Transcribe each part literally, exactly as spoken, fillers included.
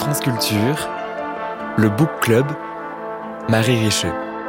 France Culture, le Book Club, Marie Richeux.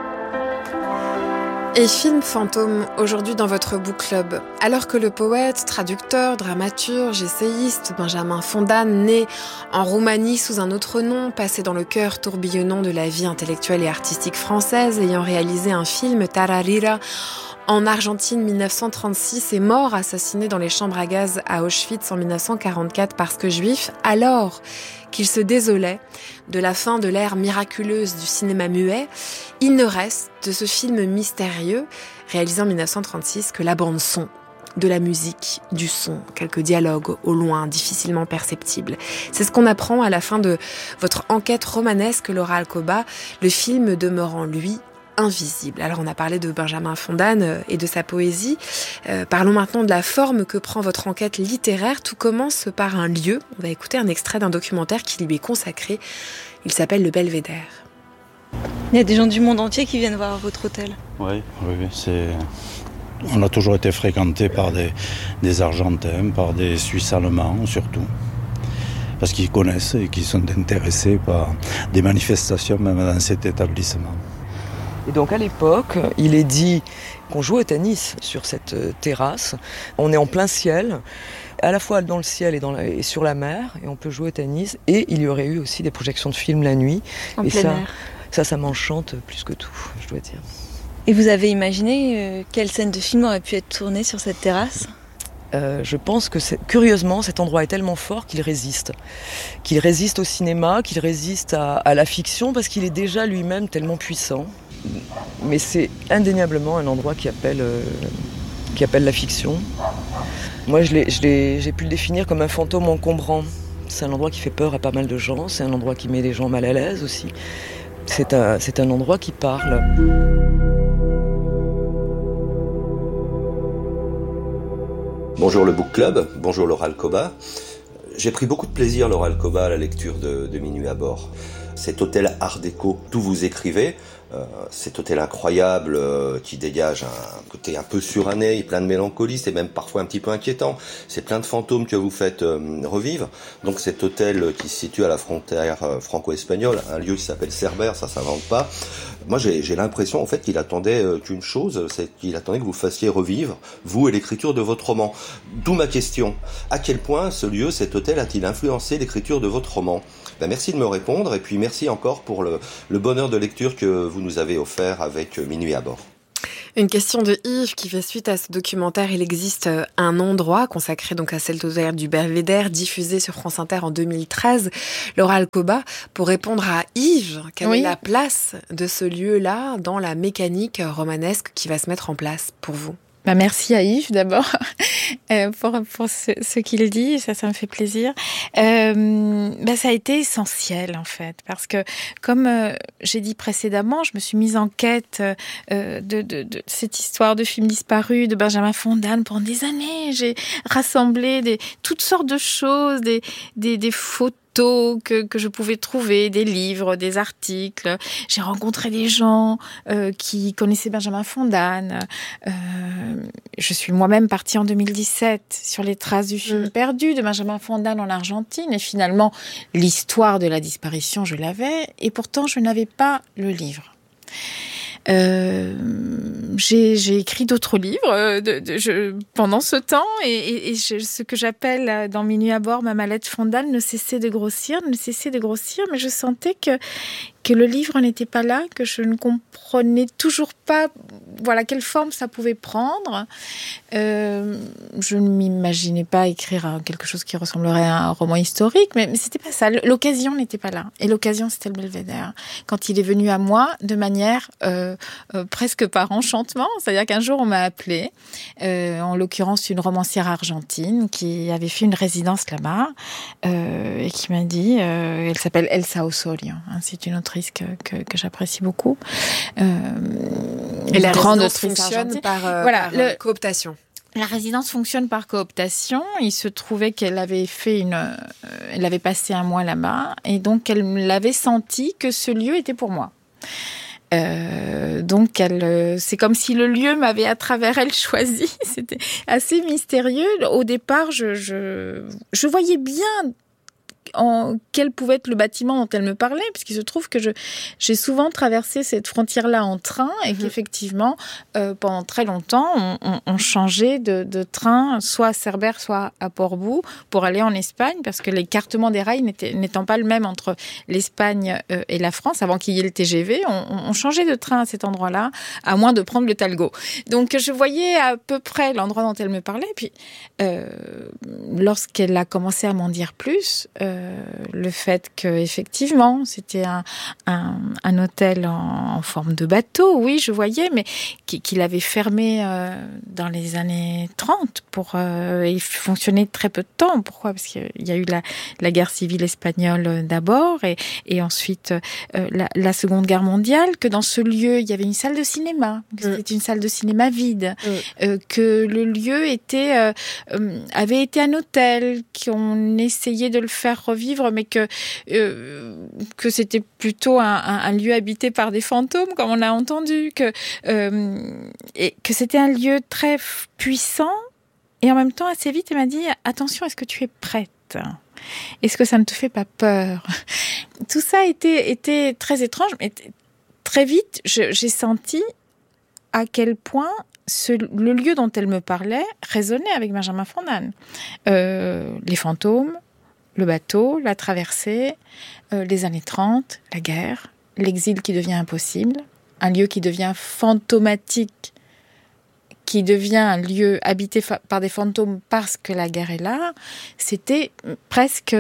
Et film fantôme, aujourd'hui dans votre book club. Alors que le poète, traducteur, dramaturge, essayiste Benjamin Fondan, né en Roumanie sous un autre nom, passé dans le cœur tourbillonnant de la vie intellectuelle et artistique française, ayant réalisé un film, Tararira, en Argentine mille neuf cent trente-six, est mort assassiné dans les chambres à gaz à Auschwitz en mille neuf cent quarante-quatre parce que juif, alors qu'il se désolait de la fin de l'ère miraculeuse du cinéma muet, il ne reste de ce film mystérieux, réalisé en mille neuf cent trente-six, que la bande-son, de la musique, du son, quelques dialogues au loin, difficilement perceptibles. C'est ce qu'on apprend à la fin de votre enquête romanesque, Laura Alcoba, le film demeurant, lui, invisible. Alors on a parlé de Benjamin Fondan et de sa poésie. Euh, parlons maintenant de la forme que prend votre enquête littéraire. Tout commence par un lieu. On va écouter un extrait d'un documentaire qui lui est consacré. Il s'appelle Le Belvédère. Il y a des gens du monde entier qui viennent voir votre hôtel. Oui, oui, oui. C'est... On a toujours été fréquenté par des, des Argentins, par des Suisses allemands surtout. Parce qu'ils connaissent et qu'ils sont intéressés par des manifestations même dans cet établissement. Et donc à l'époque, il est dit qu'on jouait au tennis sur cette terrasse. On est en plein ciel, à la fois dans le ciel et, dans la, et sur la mer, et on peut jouer au tennis. Et il y aurait eu aussi des projections de films la nuit. En et plein ça, air. ça, ça m'enchante plus que tout, je dois dire. Et vous avez imaginé euh, quelle scène de film aurait pu être tournée sur cette terrasse ? Euh, je pense que, c'est, curieusement, cet endroit est tellement fort qu'il résiste. Qu'il résiste au cinéma, qu'il résiste à, à la fiction, parce qu'il est déjà lui-même tellement puissant. Mais c'est indéniablement un endroit qui appelle, euh, qui appelle la fiction. Moi, je l'ai, je l'ai, j'ai pu le définir comme un fantôme encombrant. C'est un endroit qui fait peur à pas mal de gens. C'est un endroit qui met les gens mal à l'aise aussi. C'est un, c'est un endroit qui parle. Bonjour le Book Club, bonjour Laura Alcoba. J'ai pris beaucoup de plaisir, Laura Alcoba, à la lecture de, de Minuit à bord. Cet hôtel art déco, d'où vous écrivez, euh, cet hôtel incroyable euh, qui dégage un côté un peu suranné, plein de mélancolie, c'est même parfois un petit peu inquiétant. C'est plein de fantômes que vous faites euh, revivre. Donc cet hôtel qui se situe à la frontière euh, franco-espagnole, un lieu qui s'appelle Cerbère, ça s'invente pas. Moi, j'ai, j'ai l'impression, en fait, qu'il attendait euh, qu'une chose, c'est qu'il attendait que vous fassiez revivre, vous et l'écriture de votre roman. D'où ma question. À quel point ce lieu, cet hôtel, a-t-il influencé l'écriture de votre roman ? Ben, merci de me répondre, et puis merci encore pour le, le bonheur de lecture que vous nous avez offert avec Minuit à bord. Une question de Yves qui fait suite à ce documentaire. Il existe un endroit consacré donc à cet hôtel du Belvédère, diffusé sur France Inter en deux mille treize. Laura Alcoba, pour répondre à Yves, quelle oui. est la place de ce lieu-là dans la mécanique romanesque qui va se mettre en place pour vous ? Bah merci à Yves d'abord euh, pour pour ce, ce qu'il dit, ça ça me fait plaisir. Euh, bah ça a été essentiel en fait parce que comme euh, j'ai dit précédemment, je me suis mise en quête euh, de, de de cette histoire de film disparu de Benjamin Fondan pendant des années. J'ai rassemblé des toutes sortes de choses, des des des photos Que, que je pouvais trouver, des livres, des articles. J'ai rencontré des gens euh, qui connaissaient Benjamin Fondan. Euh, je suis moi-même partie en deux mille dix-sept sur les traces du film mmh. perdu de Benjamin Fondan en Argentine. Et finalement, l'histoire de la disparition, je l'avais. Et pourtant, je n'avais pas le livre. Euh, j'ai, j'ai écrit d'autres livres de, de, je, pendant ce temps et, et, et je, ce que j'appelle dans Minuit à bord ma mallette Fondan ne cessait de grossir, ne cessait de grossir, mais je sentais que que le livre n'était pas là, que je ne comprenais toujours pas voilà quelle forme ça pouvait prendre. Euh, je ne m'imaginais pas écrire quelque chose qui ressemblerait à un roman historique, mais, mais c'était pas ça. L'occasion n'était pas là. Et l'occasion, c'était le Belvédère. Quand il est venu à moi de manière euh, euh, presque par enchantement, c'est-à-dire qu'un jour on m'a appelée, euh, en l'occurrence une romancière argentine qui avait fait une résidence là-bas euh, et qui m'a dit, euh, elle s'appelle Elsa Osorio, hein, c'est une autrice Que, que, que j'apprécie beaucoup. Euh, et la résidence fonctionne par, euh, voilà, par le, cooptation. La résidence fonctionne par cooptation. Il se trouvait qu'elle avait fait une, euh, elle avait passé un mois là-bas, et donc elle l'avait senti que ce lieu était pour moi. Euh, donc elle, c'est comme si le lieu m'avait à travers elle choisi. C'était assez mystérieux. Au départ, je, je, je voyais bien en, quel pouvait être le bâtiment dont elle me parlait, puisqu'il se trouve que je, j'ai souvent traversé cette frontière-là en train et mmh. qu'effectivement, euh, pendant très longtemps, on, on, on changeait de, de train, soit à Cerbère, soit à Portbou, pour aller en Espagne, parce que l'écartement des rails n'était, n'étant pas le même entre l'Espagne euh, et la France, avant qu'il y ait le T G V, on, on changeait de train à cet endroit-là, à moins de prendre le Talgo. Donc, je voyais à peu près l'endroit dont elle me parlait, puis euh, lorsqu'elle a commencé à m'en dire plus, euh, le fait qu'effectivement, c'était un, un, un hôtel en, en forme de bateau, oui, je voyais, mais qu'il avait fermé euh, dans les années trente pour euh, il fonctionnait très peu de temps. Pourquoi ? Parce qu'il y a eu la, la guerre civile espagnole d'abord et, et ensuite euh, la, la Seconde Guerre mondiale, que dans ce lieu, il y avait une salle de cinéma, que mmh. c'était une salle de cinéma vide, mmh. euh, que le lieu était, euh, euh, avait été un hôtel, qu'on essayait de le faire revivre, mais que, euh, que c'était plutôt un, un, un lieu habité par des fantômes, comme on a entendu, que, euh, et que c'était un lieu très puissant. Et en même temps, assez vite, elle m'a dit « Attention, est-ce que tu es prête ? Est-ce que ça ne te fait pas peur ?» Tout ça était, était très étrange, mais t- très vite, je, j'ai senti à quel point ce, le lieu dont elle me parlait résonnait avec Benjamin Fondane. Euh, les fantômes, le bateau, la traversée, euh, les années trente, la guerre, l'exil qui devient impossible, un lieu qui devient fantomatique, qui devient un lieu habité fa- par des fantômes parce que la guerre est là, c'était presque...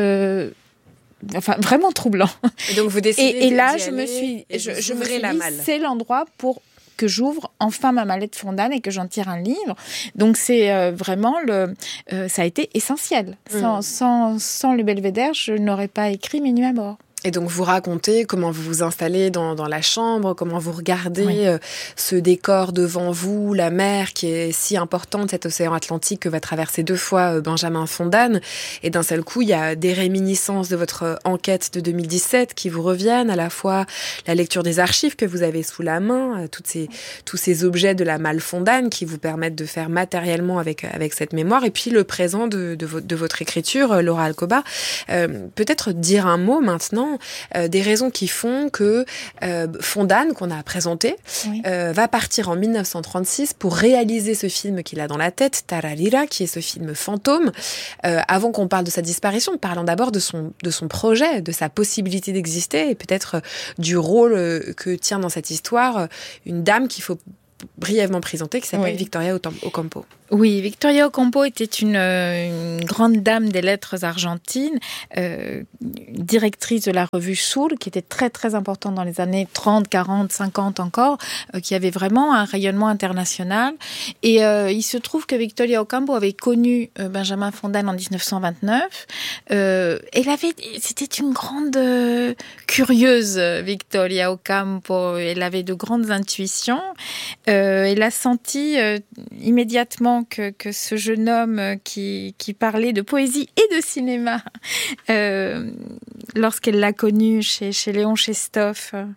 Enfin, vraiment troublant. Et donc, vous décidez et, et là, je aller me suis, je, je me suis la dit, malle. C'est l'endroit pour que j'ouvre enfin ma mallette Fondane et que j'en tire un livre. Donc, c'est euh, vraiment le... Euh, ça a été essentiel. Mmh. Sans, sans, sans le Belvédère, je n'aurais pas écrit Minuit à bord. Et donc, vous racontez comment vous vous installez dans, dans la chambre, comment vous regardez oui. euh, ce décor devant vous, la mer qui est si importante, cet océan Atlantique que va traverser deux fois euh, Benjamin Fondane. Et d'un seul coup, il y a des réminiscences de votre enquête de deux mille dix-sept qui vous reviennent, à la fois la lecture des archives que vous avez sous la main, euh, toutes ces, tous ces objets de la malle Fondane qui vous permettent de faire matériellement avec, avec cette mémoire, et puis le présent de, de, vo- de votre écriture, euh, Laura Alcoba. Euh, peut-être dire un mot maintenant Euh, des raisons qui font que euh, Fondane, qu'on a présenté, oui. euh, va partir en dix-neuf cent trente-six pour réaliser ce film qu'il a dans la tête, Tararira, qui est ce film fantôme. Euh, avant qu'on parle de sa disparition, parlons d'abord de son, de son projet, de sa possibilité d'exister, et peut-être du rôle que tient dans cette histoire une dame qu'il faut brièvement présenter, qui s'appelle oui. Victoria Ocampo. Oui, Victoria Ocampo était une, une grande dame des lettres argentines, euh, directrice de la revue Soul, qui était très très importante dans les années trente, quarante, cinquante encore, euh, qui avait vraiment un rayonnement international. Et euh, il se trouve que Victoria Ocampo avait connu euh, Benjamin Fondane en dix-neuf cent vingt-neuf. Euh, elle avait, c'était une grande euh, curieuse, Victoria Ocampo. Elle avait de grandes intuitions. Euh, elle a senti euh, immédiatement Que, que ce jeune homme qui, qui parlait de poésie et de cinéma, euh, lorsqu'elle l'a connu chez, chez Léon Chestov, euh,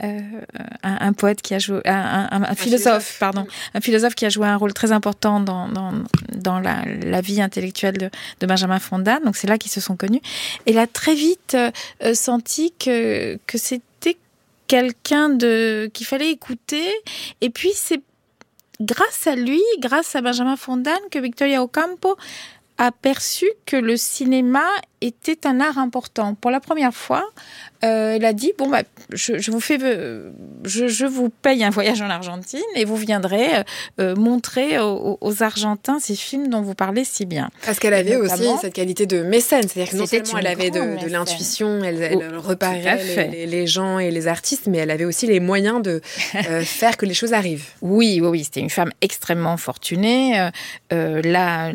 un, un poète qui a joué, un, un, un, un philosophe, pardon, un philosophe qui a joué un rôle très important dans, dans, dans la, la vie intellectuelle de, de Benjamin Fondane. Donc c'est là qu'ils se sont connus. Elle a très vite euh, senti que, que c'était quelqu'un de, qu'il fallait écouter. Et puis c'est grâce à lui, grâce à Benjamin Fondane, que Victoria Ocampo a perçu que le cinéma était un art important. Pour la première fois, euh, elle a dit, bon, bah, je, je, vous fais, je, je vous paye un voyage en Argentine et vous viendrez euh, montrer aux, aux Argentins ces films dont vous parlez si bien. Parce qu'elle avait aussi cette qualité de mécène, c'est-à-dire que non seulement elle avait de, de l'intuition, elle, elle oh, repérait les, les, les gens et les artistes, mais elle avait aussi les moyens de euh, faire que les choses arrivent. Oui, oui, oui, c'était une femme extrêmement fortunée, euh, euh, la,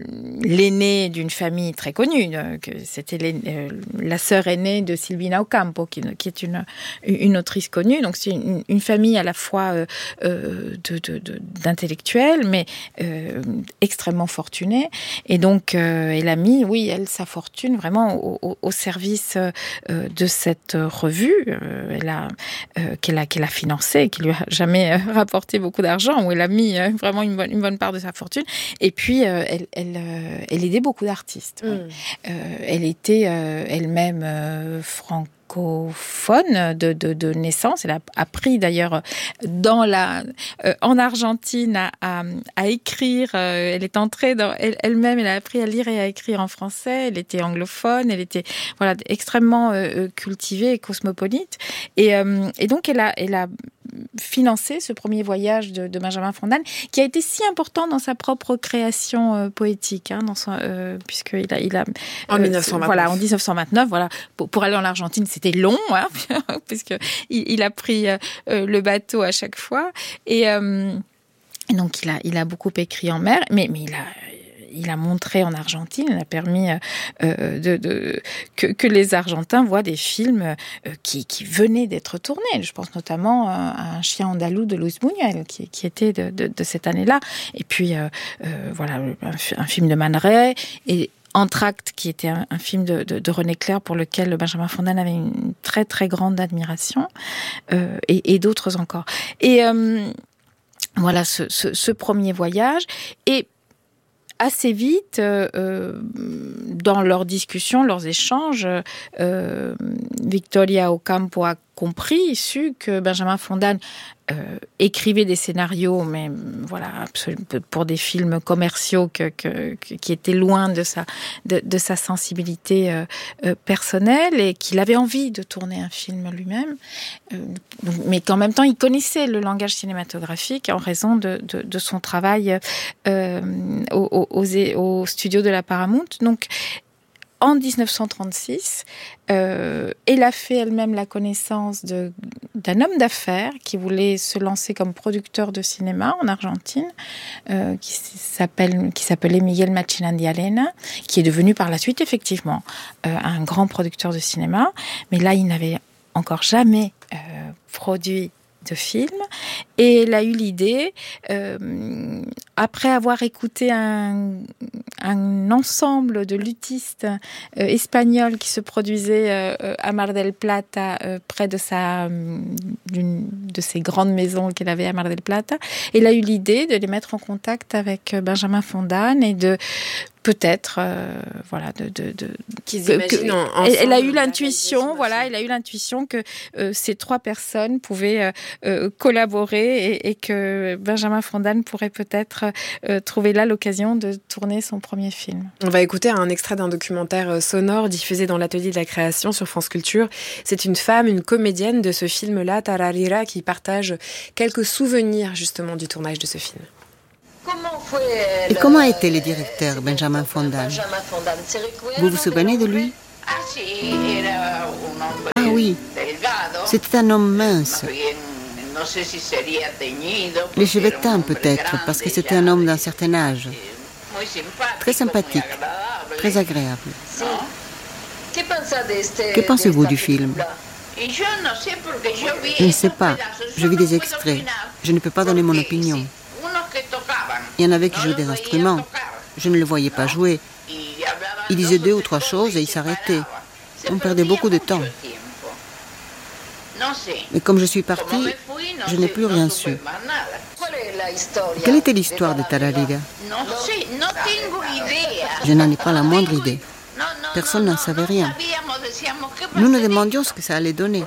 l'aînée d'une famille très connue, euh, c'était euh, la sœur aînée de Silvina Ocampo, qui, qui est une, une autrice connue. Donc c'est une, une famille à la fois euh, euh, de, de, de, d'intellectuels, mais euh, extrêmement fortunée. Et donc euh, elle a mis, oui, elle, sa fortune vraiment au, au, au service euh, de cette revue euh, elle a, euh, qu'elle a, qu'elle a financée, qui lui a jamais euh, rapporté beaucoup d'argent, où elle a mis euh, vraiment une bonne, une bonne part de sa fortune. Et puis euh, elle, elle, euh, elle aidait beaucoup d'artistes. Mm. Ouais. Euh, elle était euh, elle-même euh, franco francophone de, de, de naissance. Elle a appris d'ailleurs dans la, euh, en Argentine à, à, à écrire. Euh, elle est entrée dans elle, elle-même. Elle a appris à lire et à écrire en français. Elle était anglophone. Elle était voilà extrêmement euh, cultivée et cosmopolite. Et, euh, et donc elle a, elle a financé ce premier voyage de, de Benjamin Fondanne, qui a été si important dans sa propre création euh, poétique, hein, dans son, euh, puisqu'il a, il a en euh, dix-neuf cent vingt-neuf. Voilà, en dix-neuf cent vingt-neuf. Voilà, pour, pour aller en Argentine, c'était long, hein, puisque il, il a pris euh, le bateau à chaque fois. Et euh, donc il a, il a beaucoup écrit en mer, mais, mais il a il a montré en Argentine, il a permis euh, de, de, que, que les Argentins voient des films euh, qui, qui venaient d'être tournés. Je pense notamment à Un chien andalou de Luis Buñuel, qui, qui était de, de, de cette année-là. Et puis, euh, euh, voilà, un, un film de Man Ray et Entr'acte, qui était un, un film de, de, de René Clair pour lequel Benjamin Fondanne avait une très, très grande admiration, euh, et, et d'autres encore. Et euh, voilà ce, ce, ce premier voyage. Et assez vite, euh, dans leurs discussions, leurs échanges, euh, Victoria Ocampo a compris, su que Benjamin Fondanne euh, écrivait des scénarios, mais voilà, pour des films commerciaux que, que, qui étaient loin de sa, de, de sa sensibilité euh, euh, personnelle, et qu'il avait envie de tourner un film lui-même, euh, mais qu'en même temps il connaissait le langage cinématographique en raison de, de, de son travail euh, au, au, au studio de la Paramount. Donc, en dix-neuf cent trente-six, euh, elle a fait elle-même la connaissance de, d'un homme d'affaires qui voulait se lancer comme producteur de cinéma en Argentine, euh, qui, s'appelle, qui s'appelait Miguel Machinandiarena, qui est devenu par la suite effectivement euh, un grand producteur de cinéma. Mais là, il n'avait encore jamais euh, produit de film, et elle a eu l'idée, euh, après avoir écouté un, un ensemble de luthistes euh, espagnols qui se produisaient euh, à Mar del Plata, euh, près de sa, d'une de ses grandes maisons qu'elle avait à Mar del Plata, elle a eu l'idée de les mettre en contact avec Benjamin Fondanne et de peut-être, euh, voilà, de, de, de qu'ils imaginent en, elle, elle a eu l'intuition, voilà, elle a eu l'intuition que euh, ces trois personnes pouvaient euh, euh, collaborer, et, et que Benjamin Fondanne pourrait peut-être euh, trouver là l'occasion de tourner son premier film. On va écouter un extrait d'un documentaire sonore diffusé dans l'Atelier de la Création sur France Culture. C'est une femme, une comédienne de ce film-là, Tararira, qui partage quelques souvenirs justement du tournage de ce film. Et comment était le directeur Benjamin Fondanne? Vous vous souvenez de lui? Ah oui, c'était un homme mince. Les cheveux teints peut-être, parce que c'était un homme d'un certain âge. Très sympathique, très agréable. Que pensez-vous du film? Je ne sais pas, je vis des extraits. Je ne peux pas donner mon opinion. Il y en avait qui jouaient des instruments. Je ne le voyais pas jouer. Il disait deux ou trois choses et il s'arrêtait. On perdait beaucoup de temps. Mais comme je suis partie, je n'ai plus rien su. Quelle était l'histoire de Tararira? Je n'en ai pas la moindre idée. Personne n'en savait rien. Nous nous demandions ce que ça allait donner.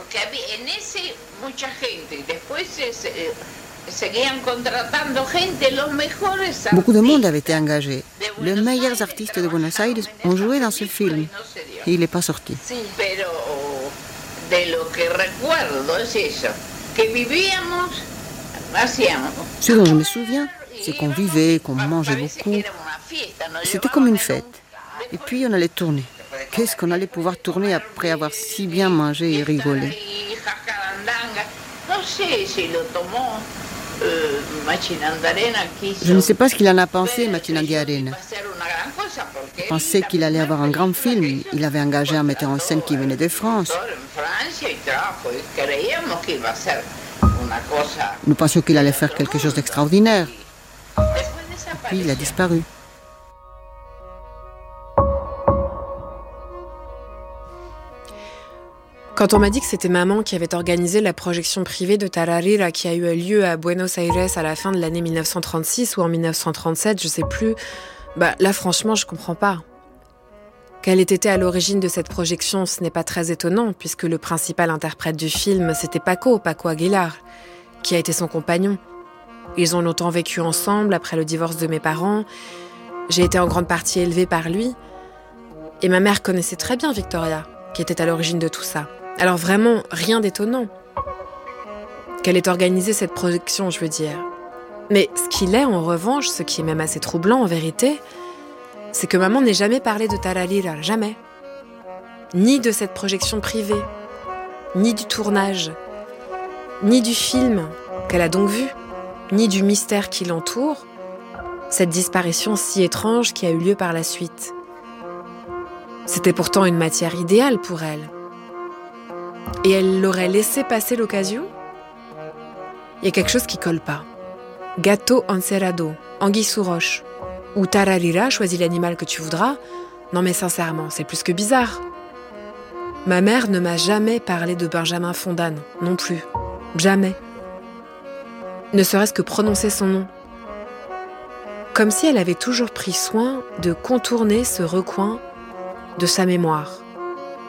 Beaucoup de monde avait été engagé. Les meilleurs artistes de Buenos Aires ont joué dans ce film. Et il n'est pas sorti. Ce dont je me souviens, c'est qu'on vivait, qu'on mangeait beaucoup. C'était comme une fête. Et puis on allait tourner. Qu'est-ce qu'on allait pouvoir tourner après avoir si bien mangé et rigolé? Je ne sais pas ce qu'il en a pensé, Machinandiarena. Je pensais qu'il allait avoir un grand film. Il avait engagé un metteur en scène qui venait de France. Nous pensions qu'il allait faire quelque chose d'extraordinaire. Puis il a disparu. Quand on m'a dit que c'était maman qui avait organisé la projection privée de Tararira qui a eu lieu à Buenos Aires à la fin de l'année mille neuf cent trente-six ou en mille neuf cent trente-sept, je sais plus, bah là franchement je comprends pas. Qu'elle ait été à l'origine de cette projection, ce n'est pas très étonnant, puisque le principal interprète du film, c'était Paco, Paco Aguilar, qui a été son compagnon. Ils ont longtemps vécu ensemble après le divorce de mes parents. J'ai été en grande partie élevée par lui. Et ma mère connaissait très bien Victoria, qui était à l'origine de tout ça. Alors vraiment, rien d'étonnant qu'elle ait organisé cette projection, je veux dire. Mais ce qu'il est, en revanche, ce qui est même assez troublant en vérité, c'est que maman n'ait jamais parlé de Tararira, jamais. Ni de cette projection privée, ni du tournage, ni du film qu'elle a donc vu, ni du mystère qui l'entoure, cette disparition si étrange qui a eu lieu par la suite. C'était pourtant une matière idéale pour elle. Et elle l'aurait laissé passer l'occasion ? Il y a quelque chose qui colle pas. Gato encerrado, anguille sous roche. Ou Tararira, choisis l'animal que tu voudras. Non mais sincèrement, c'est plus que bizarre. Ma mère ne m'a jamais parlé de Benjamin Fondane, non plus. Jamais. Ne serait-ce que prononcer son nom. Comme si elle avait toujours pris soin de contourner ce recoin de sa mémoire.